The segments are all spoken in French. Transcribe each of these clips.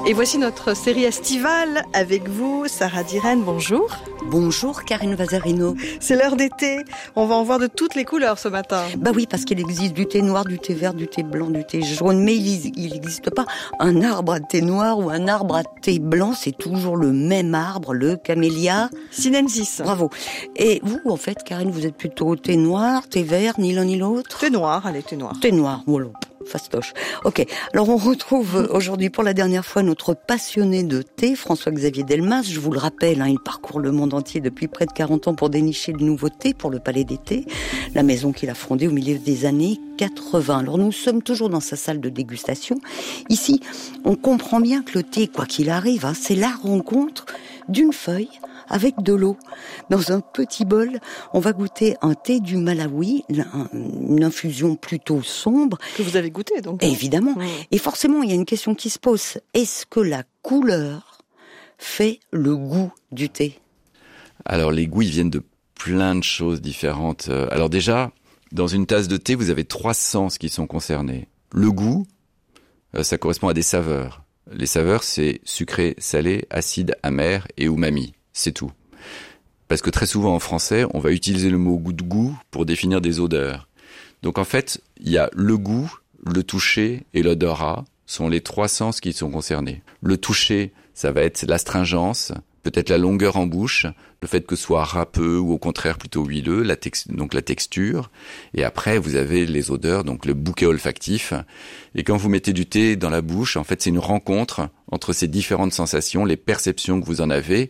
Et voici notre série estivale avec vous, Sarah Diren, bonjour. Bonjour Karine Vazarino. C'est l'heure d'été, on va en voir de toutes les couleurs ce matin. Bah oui, parce qu'il existe du thé noir, du thé vert, du thé blanc, du thé jaune, mais il n'existe pas un arbre à thé noir ou un arbre à thé blanc, c'est toujours le même arbre, le camélia sinensis. Bravo. Et vous, en fait, Karine, vous êtes plutôt thé noir, thé vert, ni l'un ni l'autre? Thé noir, allez, thé noir. Thé noir, voilà. Fastoche. Ok, alors on retrouve aujourd'hui pour la dernière fois notre passionné de thé, François-Xavier Delmas. Je vous le rappelle, il parcourt le monde entier depuis près de 40 ans pour dénicher de nouveaux thés pour le Palais des Thés, la maison qu'il a fondée au milieu des années 80. Alors nous sommes toujours dans sa salle de dégustation. Ici, on comprend bien que le thé, quoi qu'il arrive, c'est la rencontre d'une feuille avec de l'eau. Dans un petit bol, on va goûter un thé du Malawi, une infusion plutôt sombre. Que vous avez goûté, donc. Évidemment. Et forcément, il y a une question qui se pose. Est-ce que la couleur fait le goût du thé? Alors, les goûts, ils viennent de plein de choses différentes. Alors déjà, dans une tasse de thé, vous avez 3 sens qui sont concernés. Le goût, ça correspond à des saveurs. Les saveurs, c'est sucré, salé, acide, amer et umami. C'est tout. Parce que très souvent en français, on va utiliser le mot goût de goût pour définir des odeurs. Donc en fait, il y a le goût, le toucher et l'odorat sont les 3 sens qui sont concernés. Le toucher, ça va être l'astringence, peut-être la longueur en bouche, le fait que ce soit râpeux ou au contraire plutôt huileux, donc la texture. Et après, vous avez les odeurs, donc le bouquet olfactif. Et quand vous mettez du thé dans la bouche, en fait, c'est une rencontre entre ces différentes sensations, les perceptions que vous en avez.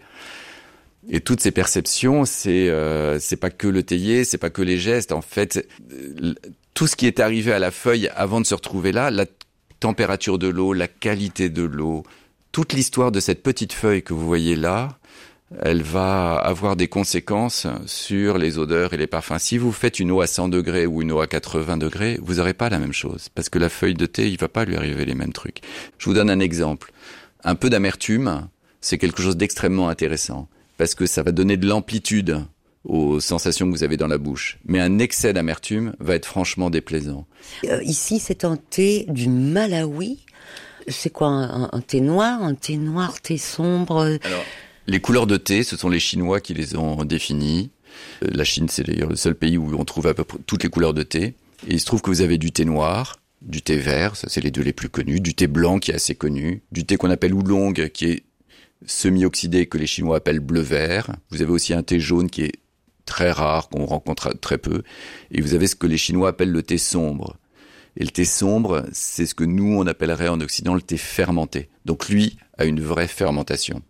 Et toutes ces perceptions, c'est pas que le théier, c'est pas que les gestes. En fait, tout ce qui est arrivé à la feuille avant de se retrouver là, la température de l'eau, la qualité de l'eau, toute l'histoire de cette petite feuille que vous voyez là, elle va avoir des conséquences sur les odeurs et les parfums. Si vous faites une eau à 100 degrés ou une eau à 80 degrés, vous n'aurez pas la même chose. Parce que la feuille de thé, il va pas lui arriver les mêmes trucs. Je vous donne un exemple. Un peu d'amertume, c'est quelque chose d'extrêmement intéressant. Parce que ça va donner de l'amplitude aux sensations que vous avez dans la bouche. Mais un excès d'amertume va être franchement déplaisant. Ici, c'est un thé du Malawi. C'est quoi, un thé noir, thé sombre? Alors, les couleurs de thé, ce sont les Chinois qui les ont définies. La Chine, c'est d'ailleurs le seul pays où on trouve à peu près toutes les couleurs de thé. Et il se trouve que vous avez du thé noir, du thé vert, ça c'est les deux les plus connus, du thé blanc qui est assez connu, du thé qu'on appelle oolong qui est semi-oxydé que les Chinois appellent bleu-vert. Vous avez aussi un thé jaune qui est très rare, qu'on rencontre très peu. Et vous avez ce que les Chinois appellent le thé sombre. Et le thé sombre, c'est ce que nous, on appellerait en Occident le thé fermenté. Donc lui a une vraie fermentation.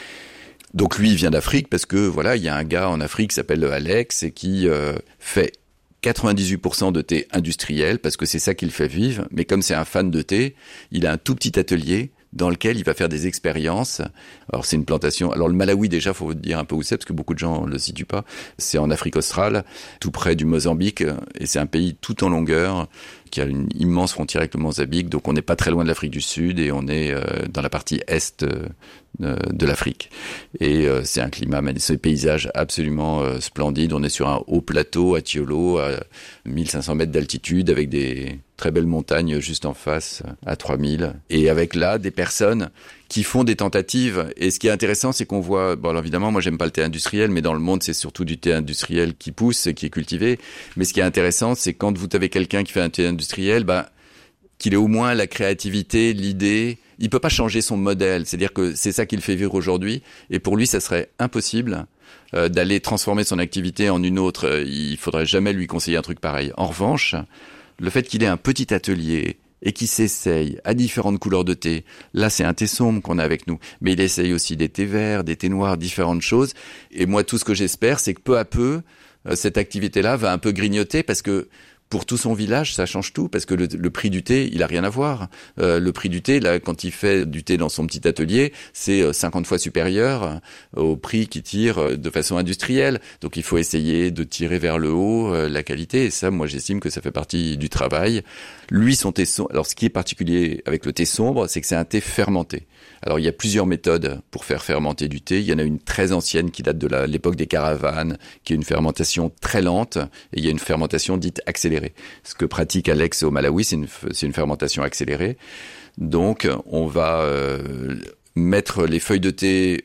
Donc lui, il vient d'Afrique parce que voilà, il y a un gars en Afrique qui s'appelle Alex et qui fait 98% de thé industriel parce que c'est ça qui le fait vivre. Mais comme c'est un fan de thé, il a un tout petit atelier dans lequel il va faire des expériences. Alors c'est une plantation. Alors le Malawi déjà, faut vous dire un peu où c'est parce que beaucoup de gens le situent pas. C'est en Afrique australe, tout près du Mozambique, et c'est un pays tout en longueur qui a une immense frontière avec le Mozambique. Donc on n'est pas très loin de l'Afrique du Sud et on est dans la partie est de l'Afrique. Et c'est un climat, c'est des paysages absolument splendides. On est sur un haut plateau à Tiolo, à 1500 mètres d'altitude, avec des très belles montagnes juste en face, à 3000. Et avec là, des personnes qui font des tentatives. Et ce qui est intéressant, c'est qu'on voit, bon alors évidemment, moi j'aime pas le thé industriel, mais dans le monde, c'est surtout du thé industriel qui pousse, qui est cultivé. Mais ce qui est intéressant, c'est quand vous avez quelqu'un qui fait un thé industriel, qu'il ait au moins la créativité, l'idée. Il peut pas changer son modèle. C'est-à-dire que c'est ça qui le fait vivre aujourd'hui. Et pour lui, ça serait impossible d'aller transformer son activité en une autre. Il faudrait jamais lui conseiller un truc pareil. En revanche, le fait qu'il ait un petit atelier et qu'il s'essaye à différentes couleurs de thé, là c'est un thé sombre qu'on a avec nous, mais il essaye aussi des thés verts, des thés noirs, différentes choses. Et moi, tout ce que j'espère, c'est que peu à peu, cette activité-là va un peu grignoter parce que pour tout son village, ça change tout, parce que le prix du thé, il a rien à voir. Le prix du thé, là, quand il fait du thé dans son petit atelier, c'est 50 fois supérieur au prix qu'il tire de façon industrielle. Donc il faut essayer de tirer vers le haut la qualité, et ça, moi, j'estime que ça fait partie du travail. Lui, son thé sombre, alors ce qui est particulier avec le thé sombre, c'est que c'est un thé fermenté. Alors il y a plusieurs méthodes pour faire fermenter du thé. Il y en a une très ancienne qui date de l'époque des caravanes, qui est une fermentation très lente, et il y a une fermentation dite accélérée. Ce que pratique Alex au Malawi, c'est une fermentation accélérée. Donc, on va mettre les feuilles de thé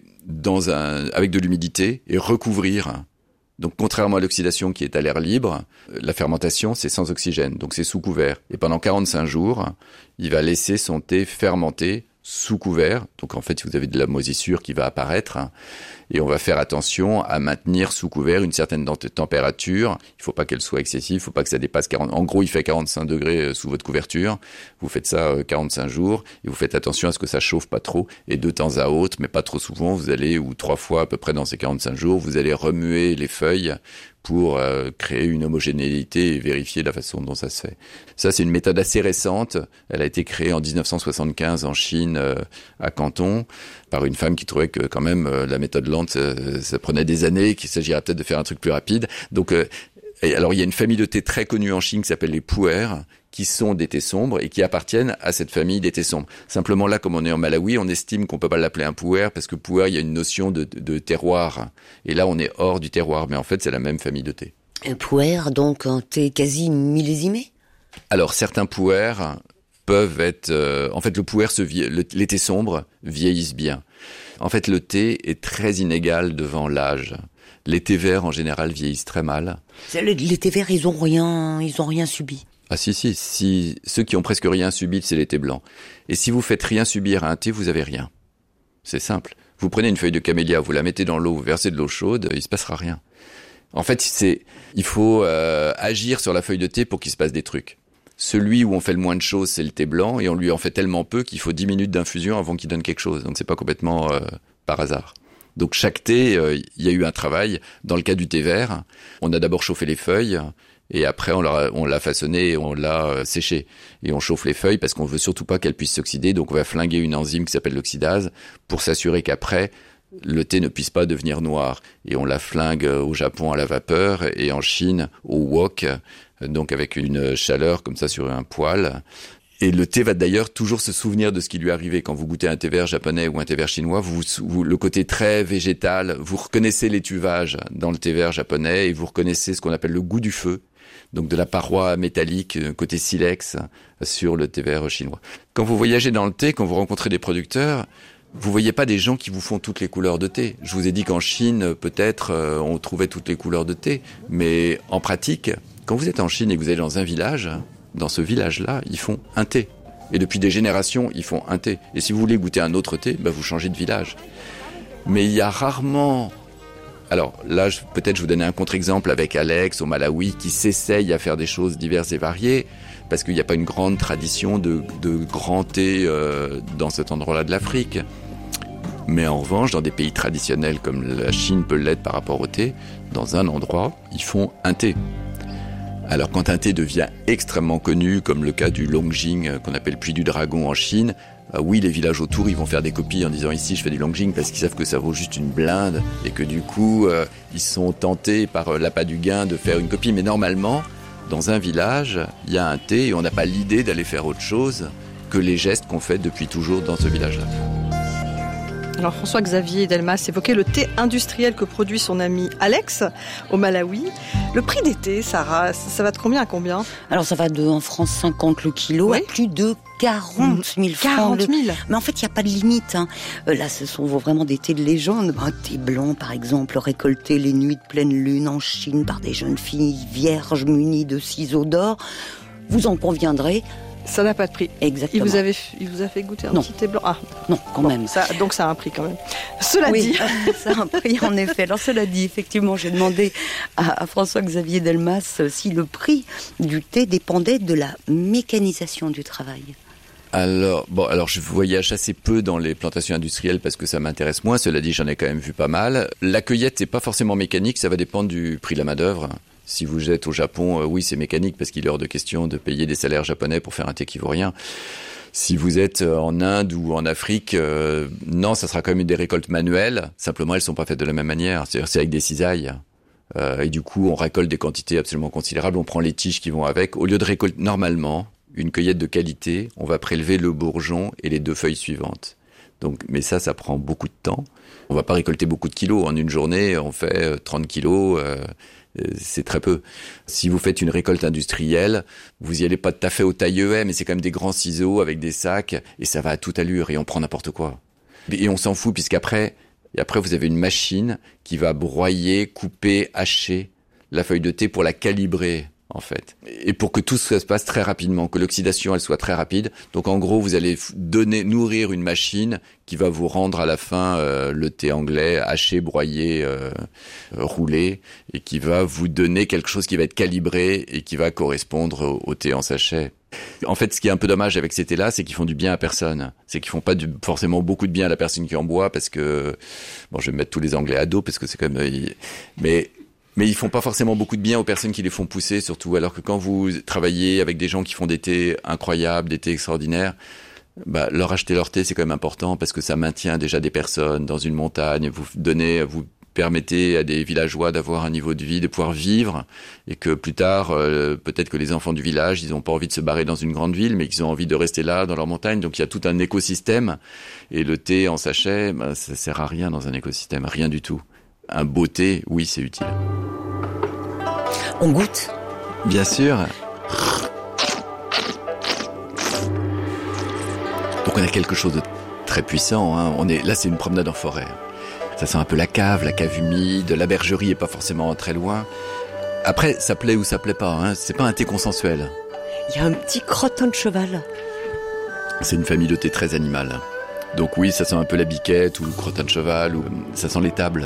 avec de l'humidité et recouvrir. Donc, contrairement à l'oxydation qui est à l'air libre, la fermentation, c'est sans oxygène. Donc, c'est sous couvert. Et pendant 45 jours, il va laisser son thé fermenter sous couvert. Donc, en fait, vous avez de la moisissure qui va apparaître. Et on va faire attention à maintenir sous couvert une certaine température. Il faut pas qu'elle soit excessive, il faut pas que ça dépasse 40. En gros, il fait 45 degrés sous votre couverture. Vous faites ça 45 jours et vous faites attention à ce que ça chauffe pas trop. Et de temps à autre, mais pas trop souvent, vous allez, ou 3 fois à peu près dans ces 45 jours, vous allez remuer les feuilles pour créer une homogénéité et vérifier la façon dont ça se fait. Ça, c'est une méthode assez récente. Elle a été créée en 1975 en Chine, à Canton, par une femme qui trouvait que quand même la méthode lente, ça prenait des années, qu'il s'agirait peut-être de faire un truc plus rapide. Donc, alors il y a une famille de thé très connue en Chine qui s'appelle les pu'er, qui sont des thés sombres et qui appartiennent à cette famille des thés sombres. Simplement là, comme on est en Malawi, on estime qu'on peut pas l'appeler un pu'er parce que pu'er, il y a une notion de terroir. Et là, on est hors du terroir, mais en fait, c'est la même famille de thé. Un pu'er, donc un thé quasi millésimé ? Alors, certains pu'er peuvent être... en fait, le pu'er, les thés sombres vieillissent bien. En fait, le thé est très inégal devant l'âge. Les thés verts, en général, vieillissent très mal. Les thés verts, ils ont rien subi. Ah si, ceux qui ont presque rien subi, c'est les thés blancs. Et si vous faites rien subir à un thé, vous avez rien. C'est simple. Vous prenez une feuille de camélia, vous la mettez dans l'eau, vous versez de l'eau chaude, il se passera rien. En fait, il faut agir sur la feuille de thé pour qu'il se passe des trucs. Celui où on fait le moins de choses, c'est le thé blanc, et on lui en fait tellement peu qu'il faut 10 minutes d'infusion avant qu'il donne quelque chose. Donc c'est pas complètement par hasard. Donc chaque thé, il y a eu un travail. Dans le cas du thé vert, on a d'abord chauffé les feuilles, et après on l'a façonné et on l'a séché. Et on chauffe les feuilles parce qu'on veut surtout pas qu'elles puissent s'oxyder, donc on va flinguer une enzyme qui s'appelle l'oxydase pour s'assurer qu'après, le thé ne puisse pas devenir noir. Et on la flingue au Japon à la vapeur et en Chine au wok, donc avec une chaleur comme ça sur un poêle. Et le thé va d'ailleurs toujours se souvenir de ce qui lui est arrivé. Quand vous goûtez un thé vert japonais ou un thé vert chinois, le côté très végétal, vous reconnaissez l'étuvage dans le thé vert japonais et vous reconnaissez ce qu'on appelle le goût du feu, donc de la paroi métallique, côté silex, sur le thé vert chinois. Quand vous voyagez dans le thé, quand vous rencontrez des producteurs, vous voyez pas des gens qui vous font toutes les couleurs de thé. Je vous ai dit qu'en Chine, peut-être, on trouvait toutes les couleurs de thé, mais en pratique, quand vous êtes en Chine et que vous allez dans un village, dans ce village-là, ils font un thé. Et depuis des générations, ils font un thé. Et si vous voulez goûter un autre thé, vous changez de village. Mais il y a rarement... Alors là, peut-être je vous donner un contre-exemple avec Alex au Malawi qui s'essaye à faire des choses diverses et variées parce qu'il n'y a pas une grande tradition de grand thé dans cet endroit-là de l'Afrique. Mais en revanche, dans des pays traditionnels comme la Chine peut l'être par rapport au thé, dans un endroit, ils font un thé. Alors quand un thé devient extrêmement connu, comme le cas du Longjing qu'on appelle Puy du Dragon en Chine, oui, les villages autour, ils vont faire des copies en disant ici je fais du Longjing parce qu'ils savent que ça vaut juste une blinde et que du coup, ils sont tentés par l'appât du gain de faire une copie. Mais normalement, dans un village, il y a un thé et on n'a pas l'idée d'aller faire autre chose que les gestes qu'on fait depuis toujours dans ce village-là. Alors François-Xavier Delmas évoquait le thé industriel que produit son ami Alex au Malawi. Le prix des thés, Sarah, ça va de combien à combien ? Alors ça va de 1,50 franc le kilo à plus de 40 000 francs. 40 000 Mais en fait, il n'y a pas de limite. Là, ce sont vraiment des thés de légende. Un thé blanc, par exemple, récolté les nuits de pleine lune en Chine par des jeunes filles vierges munies de ciseaux d'or. Vous en conviendrez. Ça n'a pas de prix. Exactement. Il vous a fait goûter un petit thé blanc. Ah, non, quand même. Donc ça a un prix quand même. Cela dit, ça a un prix en effet. Alors cela dit, effectivement, j'ai demandé à François-Xavier Delmas si le prix du thé dépendait de la mécanisation du travail. Alors je voyage assez peu dans les plantations industrielles parce que ça m'intéresse moins. Cela dit, j'en ai quand même vu pas mal. La cueillette, c'est pas forcément mécanique, ça va dépendre du prix de la main-d'œuvre. Si vous êtes au Japon, oui, c'est mécanique parce qu'il est hors de question de payer des salaires japonais pour faire un thé qui vaut rien. Si vous êtes en Inde ou en Afrique, non, ça sera quand même des récoltes manuelles. Simplement, elles sont pas faites de la même manière. C'est-à-dire, c'est avec des cisailles. Et du coup, on récolte des quantités absolument considérables. On prend les tiges qui vont avec. Au lieu de récolter normalement une cueillette de qualité, on va prélever le bourgeon et les 2 feuilles suivantes. Donc, mais ça prend beaucoup de temps. On va pas récolter beaucoup de kilos. En une journée, on fait 30 kilos. C'est très peu. Si vous faites une récolte industrielle, vous y allez pas tout à fait au taille-haie, mais c'est quand même des grands ciseaux avec des sacs, et ça va à toute allure, et on prend n'importe quoi. Et on s'en fout, puisqu'après, vous avez une machine qui va broyer, couper, hacher la feuille de thé pour la calibrer, en fait. Et pour que tout ça se passe très rapidement, que l'oxydation, elle soit très rapide. Donc, en gros, vous allez nourrir une machine qui va vous rendre à la fin le thé anglais haché, broyé, roulé, et qui va vous donner quelque chose qui va être calibré et qui va correspondre au thé en sachet. En fait, ce qui est un peu dommage avec ces thés-là, c'est qu'ils font du bien à personne. C'est qu'ils font pas forcément beaucoup de bien à la personne qui en boit, parce que, bon, je vais mettre tous les Anglais à dos, parce que c'est quand même, mais ils font pas forcément beaucoup de bien aux personnes qui les font pousser, surtout. Alors que quand vous travaillez avec des gens qui font des thés incroyables, des thés extraordinaires, leur acheter leur thé, c'est quand même important, parce que ça maintient déjà des personnes dans une montagne, vous permettez à des villageois d'avoir un niveau de vie, de pouvoir vivre, et que plus tard, peut-être que les enfants du village, ils n'ont pas envie de se barrer dans une grande ville, mais qu'ils ont envie de rester là, dans leur montagne. Donc il y a tout un écosystème, et le thé en sachet, ça sert à rien dans un écosystème, rien du tout. Un beau thé, oui, c'est utile. On goûte ? Bien sûr. Donc on a quelque chose de très puissant, hein. Là, c'est une promenade en forêt. Ça sent un peu la cave humide, la bergerie est pas forcément très loin. Après, ça plaît ou ça plaît pas, hein. C'est pas un thé consensuel. Il y a un petit crottin de cheval. C'est une famille de thé très animale. Donc oui, ça sent un peu la biquette ou le crottin de cheval, ou ça sent l'étable.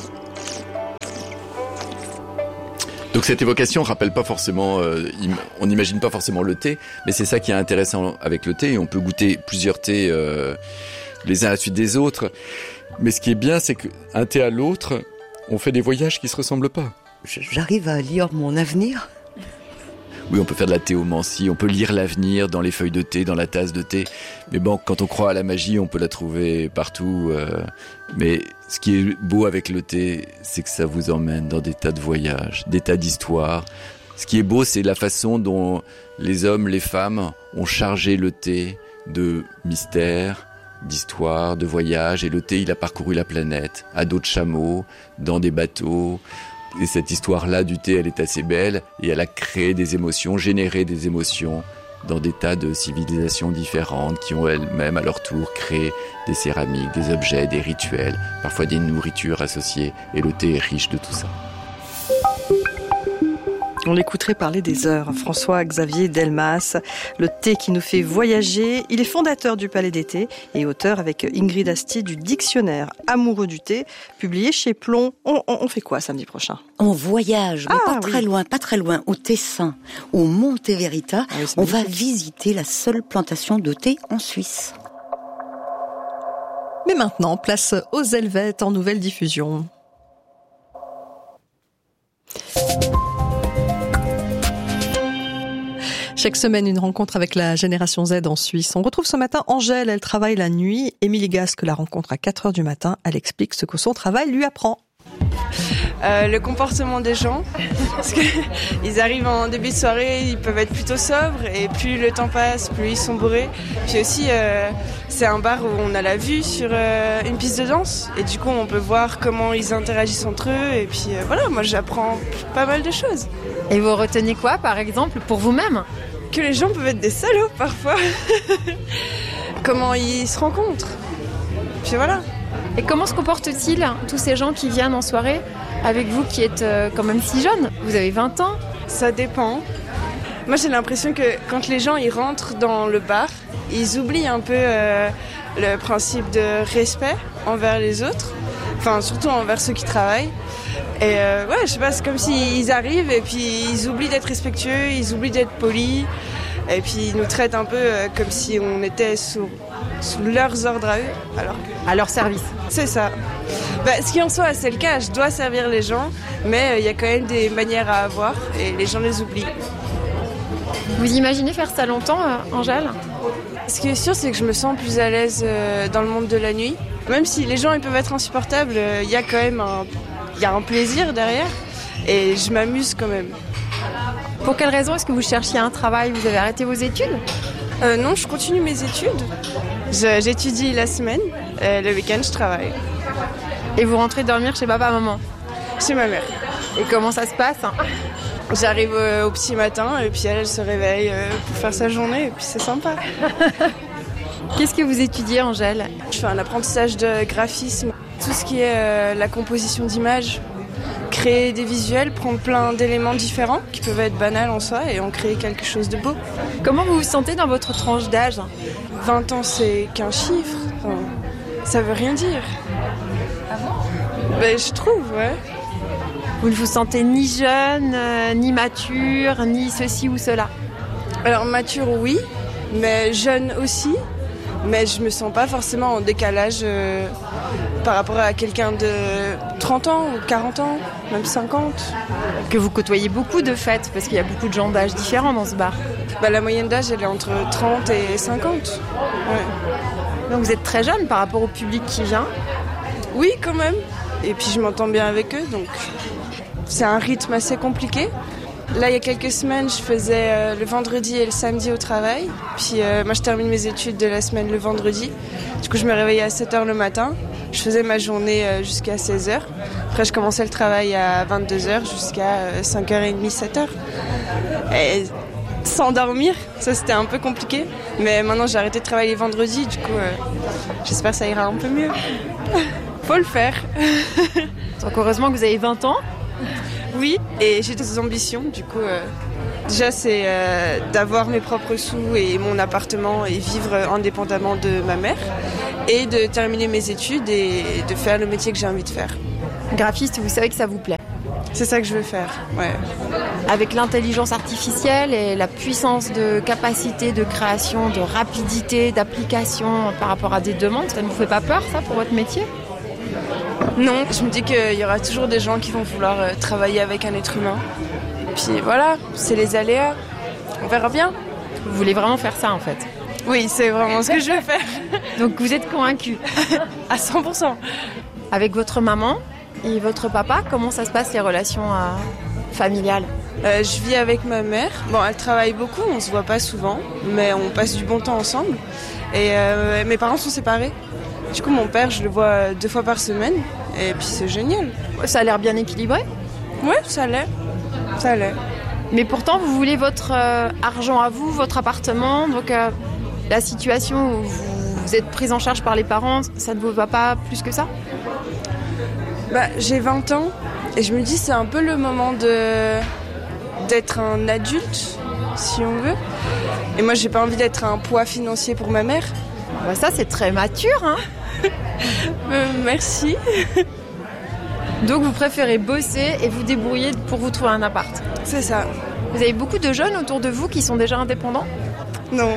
Donc cette évocation rappelle pas forcément, on n'imagine pas forcément le thé, mais c'est ça qui est intéressant avec le thé. On peut goûter plusieurs thés les uns à la suite des autres. Mais ce qui est bien, c'est qu'un thé à l'autre, on fait des voyages qui se ressemblent pas. J'arrive à lire mon avenir. Oui, on peut faire de la théomancie, on peut lire l'avenir dans les feuilles de thé, dans la tasse de thé. Mais bon, quand on croit à la magie, on peut la trouver partout. Mais ce qui est beau avec le thé, c'est que ça vous emmène dans des tas de voyages, des tas d'histoires. Ce qui est beau, c'est la façon dont les hommes, les femmes ont chargé le thé de mystères, d'histoires, de voyages. Et le thé, il a parcouru la planète, à dos de chameau, dans des bateaux. Et cette histoire-là du thé, elle est assez belle, et elle a créé des émotions, généré des émotions dans des tas de civilisations différentes qui ont elles-mêmes à leur tour créé des céramiques, des objets, des rituels, parfois des nourritures associées, et le thé est riche de tout ça. On l'écouterait parler des heures. François-Xavier Delmas, le thé qui nous fait voyager. Il est fondateur du Palais des Thés et auteur avec Ingrid Astier du dictionnaire Amoureux du thé, publié chez Plomb. On fait quoi samedi prochain ? On voyage, mais pas très loin, au Tessin, au Monte Verita. Ah oui, on va visiter la seule plantation de thé en Suisse. Mais maintenant, place aux Helvètes en nouvelle diffusion. Chaque semaine, une rencontre avec la génération Z en Suisse. On retrouve ce matin Angèle, elle travaille la nuit. Émilie Gasque la rencontre à 4h du matin. Elle explique ce que son travail lui apprend. Le comportement des gens, parce qu'ils arrivent en début de soirée, ils peuvent être plutôt sobres, et plus le temps passe, plus ils sont bourrés. Puis aussi, c'est un bar où on a la vue sur une piste de danse, et du coup on peut voir comment ils interagissent entre eux, et puis voilà, moi j'apprends pas mal de choses. Et vous retenez quoi, par exemple, pour vous-même ? Que les gens peuvent être des salauds parfois. Comment ils se rencontrent. Puis voilà. Et comment se comportent-ils, tous ces gens qui viennent en soirée, avec vous qui êtes quand même si jeune ? Vous avez 20 ans ? Ça dépend. Moi j'ai l'impression que quand les gens ils rentrent dans le bar, ils oublient un peu le principe de respect envers les autres. Enfin surtout envers ceux qui travaillent. Et ouais, je sais pas, c'est comme s'ils arrivent et puis ils oublient d'être respectueux, ils oublient d'être polis. Et puis ils nous traitent un peu comme si on était sous leurs ordres à eux. Alors que... À leur service. C'est ça. Ce qui en soit, c'est le cas, je dois servir les gens, mais il y a quand même des manières à avoir et les gens les oublient. Vous imaginez faire ça longtemps, Angèle ? Ce qui est sûr, c'est que je me sens plus à l'aise dans le monde de la nuit. Même si les gens ils peuvent être insupportables, il y a quand même un plaisir derrière et je m'amuse quand même. Pour quelle raison est-ce que vous cherchiez un travail ? Vous avez arrêté vos études ? Non, je continue mes études. J'étudie la semaine, le week-end je travaille. Et vous rentrez dormir chez papa, maman ? Chez ma mère. Et comment ça se passe? J'arrive au petit matin et puis elle se réveille pour faire sa journée et puis c'est sympa. Qu'est-ce que vous étudiez, Angèle? Je fais un apprentissage de graphisme, tout ce qui est la composition d'images, créer des visuels, prendre plein d'éléments différents qui peuvent être banals en soi et en créer quelque chose de beau. Comment vous vous sentez dans votre tranche d'âge? 20 ans, c'est qu'un chiffre. Enfin, ça veut rien dire. Ah bon? Ben, je trouve, ouais. Vous ne vous sentez ni jeune, ni mature, ni ceci ou cela? Alors mature, oui, mais jeune aussi. Mais je me sens pas forcément en décalage par rapport à quelqu'un de 30 ans ou 40 ans, même 50. Que vous côtoyez beaucoup de fait, parce qu'il y a beaucoup de gens d'âge différents dans ce bar. Bah, la moyenne d'âge, elle est entre 30 et 50. Ouais. Donc vous êtes très jeune par rapport au public qui vient? Oui, quand même. Et puis je m'entends bien avec eux, donc c'est un rythme assez compliqué. Là, il y a quelques semaines, je faisais le vendredi et le samedi au travail. Puis moi, je termine mes études de la semaine le vendredi. Du coup, je me réveillais à 7h le matin. Je faisais ma journée jusqu'à 16h. Après, je commençais le travail à 22h jusqu'à 5h30, 7h. Et sans dormir, ça, c'était un peu compliqué. Mais maintenant, j'ai arrêté de travailler les vendredis. Du coup, j'espère que ça ira un peu mieux. Faut le faire. Donc, heureusement que vous avez 20 ans. Oui, et j'ai des ambitions, du coup, déjà c'est d'avoir mes propres sous et mon appartement et vivre indépendamment de ma mère et de terminer mes études et de faire le métier que j'ai envie de faire. Graphiste, vous savez que ça vous plaît? C'est ça que je veux faire, ouais. Avec l'intelligence artificielle et la puissance de capacité de création, de rapidité, d'application par rapport à des demandes, ça ne vous fait pas peur, ça, pour votre métier? Non, je me dis qu'il y aura toujours des gens qui vont vouloir travailler avec un être humain. Puis voilà, c'est les aléas. On verra bien. Vous voulez vraiment faire ça, en fait? Oui, c'est vraiment ce que je veux faire. Donc vous êtes convaincu? À 100%. Avec votre maman et votre papa, comment ça se passe les relations familiales? Je vis avec ma mère. Bon, elle travaille beaucoup, on se voit pas souvent, mais on passe du bon temps ensemble. Et mes parents sont séparés. Du coup, mon père, je le vois 2 fois par semaine. Et puis, c'est génial. Ça a l'air bien équilibré? Ouais, ça l'est. Ça l'est. Mais pourtant, vous voulez votre argent à vous, votre appartement. Donc, la situation où vous êtes prise en charge par les parents, ça ne vous va pas plus que ça? Bah, j'ai 20 ans. Et je me dis, c'est un peu le moment d'être un adulte, si on veut. Et moi, j'ai pas envie d'être un poids financier pour ma mère. Bah ça, c'est très mature, hein. Merci. Donc vous préférez bosser et vous débrouiller pour vous trouver un appart? C'est ça. Vous avez beaucoup de jeunes autour de vous qui sont déjà indépendants? Non.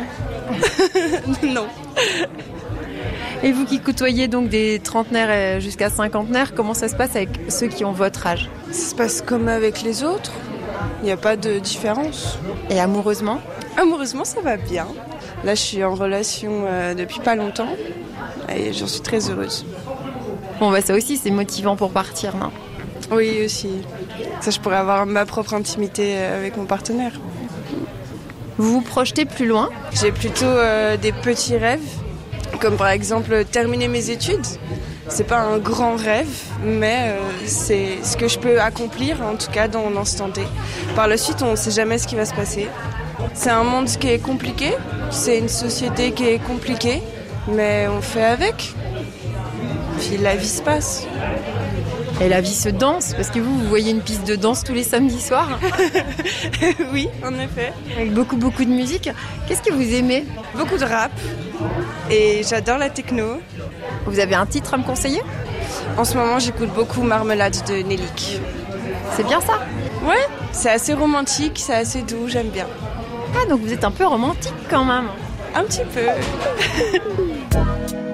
Non. Et vous qui côtoyez donc des trentenaires jusqu'à cinquantenaires, comment ça se passe avec ceux qui ont votre âge? Ça se passe comme avec les autres. Il n'y a pas de différence. Et amoureusement? Amoureusement, ça va bien. Là, je suis en relation depuis pas longtemps et j'en suis très heureuse. Bon, bah ça aussi, c'est motivant pour partir, non? Oui, aussi. Ça, je pourrais avoir ma propre intimité avec mon partenaire. Vous vous projetez plus loin? J'ai plutôt des petits rêves, comme par exemple terminer mes études. C'est pas un grand rêve, mais c'est ce que je peux accomplir, en tout cas dans l'instant T. Par la suite, on ne sait jamais ce qui va se passer. C'est un monde qui est compliqué, c'est une société qui est compliquée, mais on fait avec. Puis la vie se passe. Et la vie se danse, parce que vous voyez une piste de danse tous les samedis soirs. Oui, en effet. Avec beaucoup de musique. Qu'est-ce que vous aimez? Beaucoup de rap, et j'adore la techno. Vous avez un titre à me conseiller? En ce moment, j'écoute beaucoup Marmelade de Nelik. C'est bien ça? Ouais, c'est assez romantique, c'est assez doux, j'aime bien. Ah, donc vous êtes un peu romantique quand même. Un petit peu.